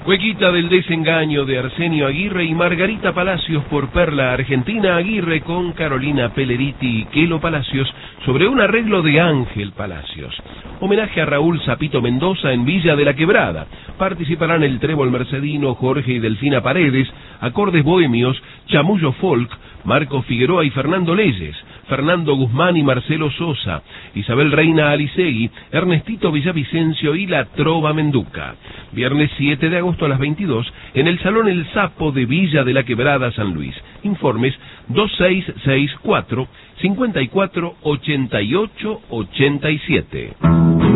Cuequita del desengaño de Arsenio Aguirre y Margarita Palacios por Perla Argentina Aguirre con Carolina Pelleriti y Quelo Palacios sobre un arreglo de Ángel Palacios. Homenaje a Raúl Zapito Mendoza en Villa de la Quebrada. Participarán el Trébol Mercedino, Jorge y Delfina Paredes, Acordes Bohemios, Chamullo Folk, Marco Figueroa y Fernando Leyes, Fernando Guzmán y Marcelo Sosa, Isabel Reina Alicegui, Ernestito Villavicencio y La Trova Menduca. Viernes 7 de agosto a las 22 en el Salón El Sapo de Villa de la Quebrada, San Luis. Informes 2664 54 88 87.